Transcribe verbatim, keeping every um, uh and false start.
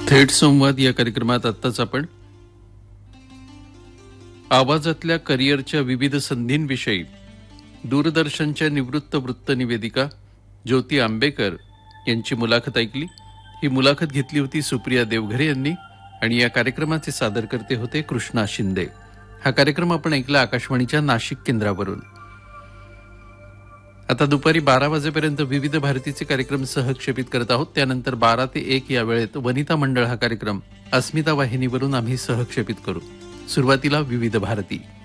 थेट संवाद या कार्यक्रमात आत्ताच आपण आवाजातल्या करिअरच्या विविध संधींविषयी दूरदर्शनच्या निवृत्त वृत्तनिवेदिका ज्योती आंबेकर यांची मुलाखत ऐकली. ही मुलाखत घेतली होती सुप्रिया देवघरे यांनी आणि या कार्यक्रमाचे सादरकर्ते होते कृष्णा शिंदे. हा कार्यक्रम आपण ऐकला आकाशवाणीच्या नाशिक केंद्रावरून. आता दुपारी बारा वाजेपर्यंत विविध भारतीचे कार्यक्रम सहक्षेपित करत आहोत. त्यानंतर बारा ते एक या वेळेत वनिता मंडळ हा कार्यक्रम अस्मिता वाहिनीवरून आम्ही सहक्षेपित करू. सुरुवातीला विविध भारती.